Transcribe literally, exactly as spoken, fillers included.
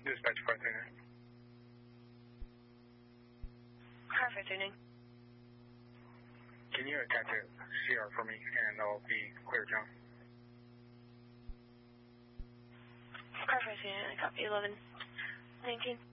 Dispatch five three nine. Car five three nine. Can you attach a C R for me and I'll be clear, John? Car five three nine, I copy eleven nineteen.